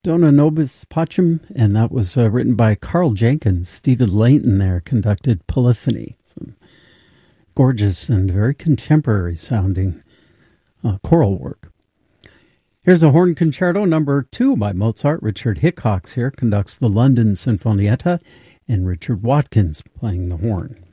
Dona Nobis Pacem, and that was written by Carl Jenkins. Stephen Layton there conducted Polyphony. Some gorgeous and very contemporary sounding choral work. Here's a horn concerto number 2 by Mozart. Richard Hickox here conducts the London Sinfonietta, and Richard Watkins playing the horn.